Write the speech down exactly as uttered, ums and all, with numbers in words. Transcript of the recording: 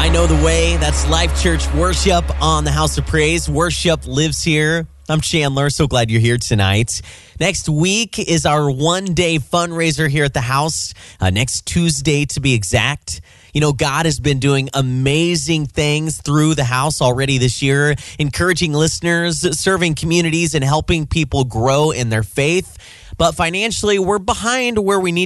I know the way. That's Life Church Worship on the House of Praise. Worship lives here. I'm Chandler. So glad you're here tonight. Next week is our one-day fundraiser here at the house. Uh, next Tuesday, to be exact. You know, God has been doing amazing things through the house already this year, encouraging listeners, serving communities, and helping people grow in their faith. But financially, we're behind where we need